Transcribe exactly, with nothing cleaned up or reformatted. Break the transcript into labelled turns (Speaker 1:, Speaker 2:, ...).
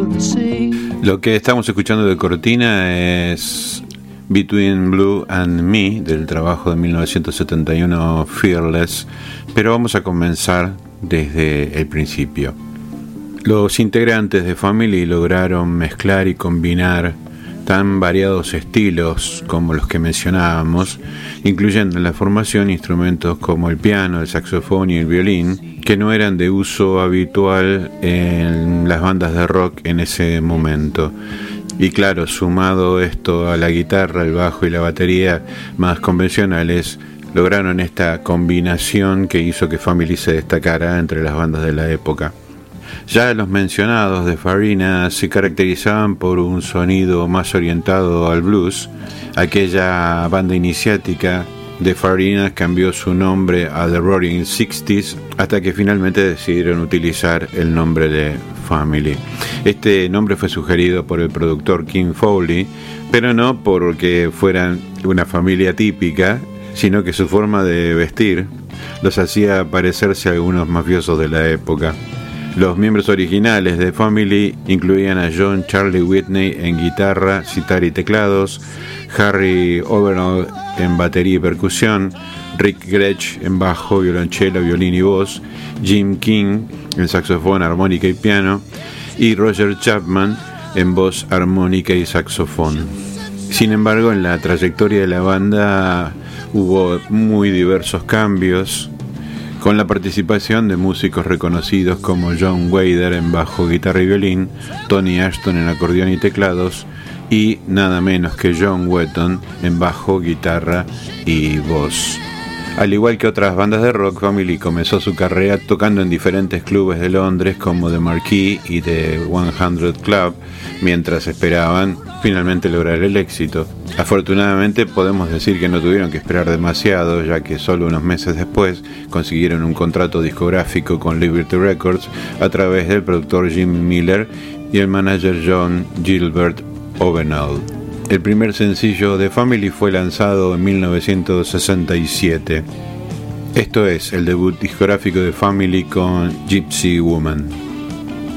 Speaker 1: Lo que estamos escuchando de cortina es Between Blue and Me, del trabajo de mil novecientos setenta y uno Fearless, pero vamos a comenzar desde el principio. Los integrantes de Family lograron mezclar y combinar tan variados estilos como los que mencionábamos, incluyendo en la formación instrumentos como el piano, el saxofón y el violín, que no eran de uso habitual en las bandas de rock en ese momento. Y claro, sumado esto a la guitarra, el bajo y la batería más convencionales, lograron esta combinación que hizo que Family se destacara entre las bandas de la época. Ya los mencionados de Farina se caracterizaban por un sonido más orientado al blues. Aquella banda iniciática de Farina cambió su nombre a The Roaring Sixties hasta que finalmente decidieron utilizar el nombre de Family. Este nombre fue sugerido por el productor Kim Fowley, pero no porque fueran una familia típica, sino que su forma de vestir los hacía parecerse a algunos mafiosos de la época. Los miembros originales de Family incluían a John Charlie Whitney en guitarra, sitar y teclados, Harry Overall en batería y percusión, Rick Gretsch en bajo, violonchelo, violín y voz, Jim King en saxofón, armónica y piano, y Roger Chapman en voz, armónica y saxofón. Sin embargo, en la trayectoria de la banda hubo muy diversos cambios, con la participación de músicos reconocidos como John Wader en bajo, guitarra y violín, Tony Ashton en acordeón y teclados, y nada menos que John Wetton en bajo, guitarra y voz. Al igual que otras bandas de rock, Family comenzó su carrera tocando en diferentes clubes de Londres como The Marquee y The cien Club, mientras esperaban finalmente lograr el éxito. Afortunadamente podemos decir que no tuvieron que esperar demasiado, ya que solo unos meses después consiguieron un contrato discográfico con Liberty Records a través del productor Jim Miller y el manager John Gilbert Ovenall. El primer sencillo de Family fue lanzado en mil novecientos sesenta y siete. Esto es el debut discográfico de Family con Gypsy Woman.